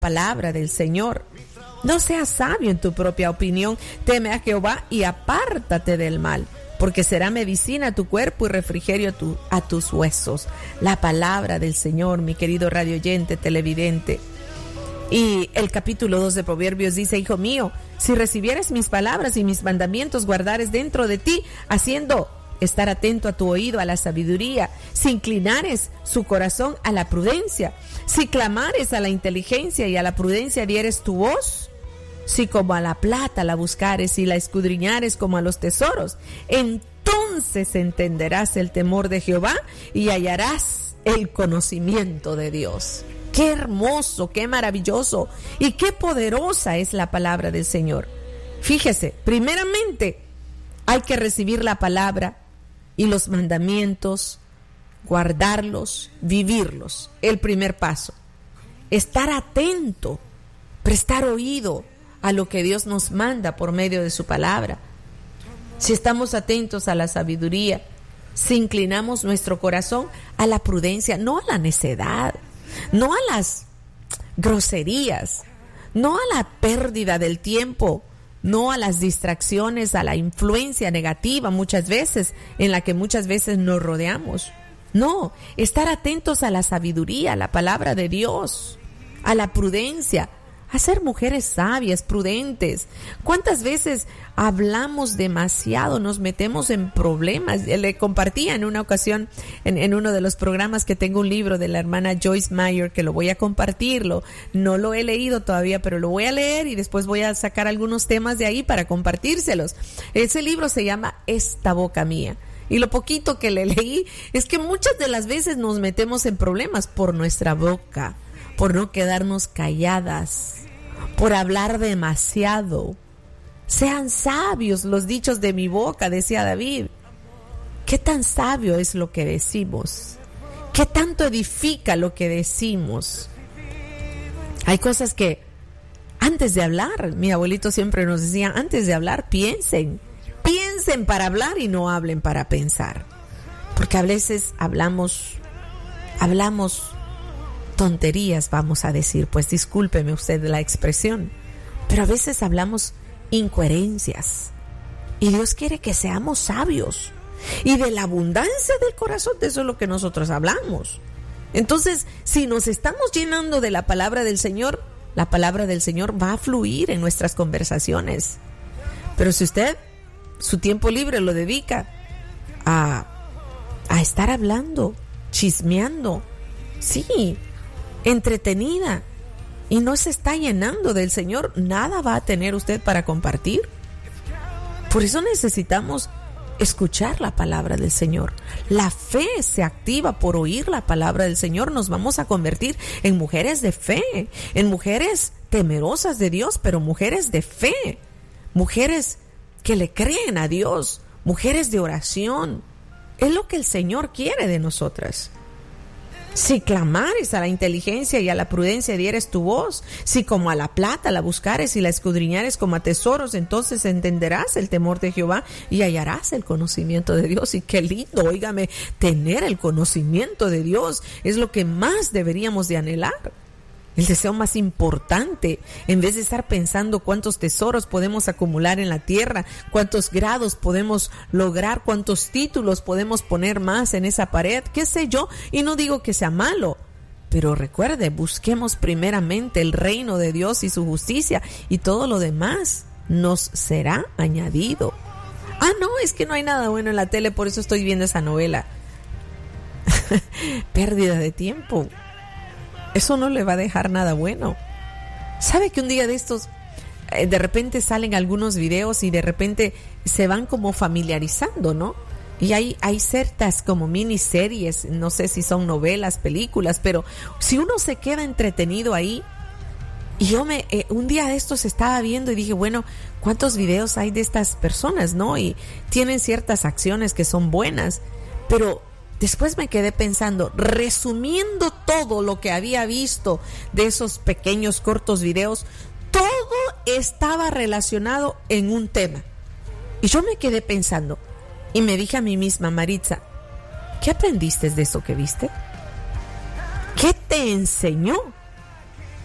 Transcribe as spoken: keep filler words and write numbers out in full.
palabra del Señor. No seas sabio en tu propia opinión, teme a Jehová y apártate del mal, porque será medicina a tu cuerpo y refrigerio a, tu, a tus huesos. La palabra del Señor, mi querido radio oyente, televidente. Y el capítulo dos de Proverbios dice: hijo mío, si recibieres mis palabras y mis mandamientos guardares dentro de ti, haciendo estar atento a tu oído a la sabiduría, si inclinares su corazón a la prudencia, si clamares a la inteligencia y a la prudencia dieres tu voz, si como a la plata la buscares y la escudriñares como a los tesoros, entonces entenderás el temor de Jehová y hallarás el conocimiento de Dios. Qué hermoso, qué maravilloso y qué poderosa es la palabra del Señor. Fíjese, primeramente hay que recibir la palabra y los mandamientos, guardarlos, vivirlos. El primer paso, estar atento, prestar oído a lo que Dios nos manda por medio de su palabra. Si estamos atentos a la sabiduría, si inclinamos nuestro corazón a la prudencia, no a la necedad, no a las groserías, no a la pérdida del tiempo, no a las distracciones, a la influencia negativa muchas veces, en la que muchas veces nos rodeamos. No, estar atentos a la sabiduría, a la palabra de Dios, a la prudencia, a ser mujeres sabias, prudentes. ¿Cuántas veces hablamos demasiado, nos metemos en problemas? Le compartía en una ocasión, en, en uno de los programas, que tengo un libro de la hermana Joyce Meyer, que lo voy a compartirlo. No lo he leído todavía, pero lo voy a leer y después voy a sacar algunos temas de ahí para compartírselos. Ese libro se llama Esta boca mía. Y lo poquito que le leí es que muchas de las veces nos metemos en problemas por nuestra boca, por no quedarnos calladas, por hablar demasiado. Sean sabios los dichos de mi boca, decía David. ¿Qué tan sabio es lo que decimos? ¿Qué tanto edifica lo que decimos? Hay cosas que antes de hablar, mi abuelito siempre nos decía, antes de hablar, piensen. Piensen para hablar y no hablen para pensar. Porque a veces hablamos, hablamos tonterías, vamos a decir, pues discúlpeme usted la expresión, pero a veces hablamos incoherencias. Y Dios quiere que seamos sabios. Y de la abundancia del corazón, de eso es lo que nosotros hablamos. Entonces, si nos estamos llenando de la palabra del Señor, la palabra del Señor va a fluir en nuestras conversaciones. Pero si usted su tiempo libre lo dedica a, a estar hablando, chismeando, sí, entretenida, y no se está llenando del Señor, nada va a tener usted para compartir. Por eso necesitamos escuchar la palabra del Señor. La fe se activa por oír la palabra del Señor. Nos vamos a convertir en mujeres de fe, en mujeres temerosas de Dios, pero mujeres de fe, mujeres que le creen a Dios, mujeres de oración. Es lo que el Señor quiere de nosotras. Si clamares a la inteligencia y a la prudencia dieres tu voz, si como a la plata la buscares y la escudriñares como a tesoros, entonces entenderás el temor de Jehová y hallarás el conocimiento de Dios. Y qué lindo, óigame, tener el conocimiento de Dios es lo que más deberíamos de anhelar. El deseo más importante, en vez de estar pensando cuántos tesoros podemos acumular en la tierra, cuántos grados podemos lograr, cuántos títulos podemos poner más en esa pared, qué sé yo, y no digo que sea malo, pero recuerde, busquemos primeramente el reino de Dios y su justicia, y todo lo demás nos será añadido. Ah, no, es que no hay nada bueno en la tele, por eso estoy viendo esa novela. Pérdida de tiempo. Eso no le va a dejar nada bueno. ¿Sabe que un día de estos, eh, de repente salen algunos videos y de repente se van como familiarizando, ¿no? Y hay, hay ciertas como miniseries, no sé si son novelas, películas, pero si uno se queda entretenido ahí, y yo me, eh, un día de estos estaba viendo y dije, bueno, ¿cuántos videos hay de estas personas, no? Y tienen ciertas acciones que son buenas, pero después me quedé pensando, resumiendo todo lo que había visto de esos pequeños cortos videos, todo estaba relacionado en un tema. Y yo me quedé pensando, y me dije a mí misma, Maritza, ¿qué aprendiste de eso que viste? ¿Qué te enseñó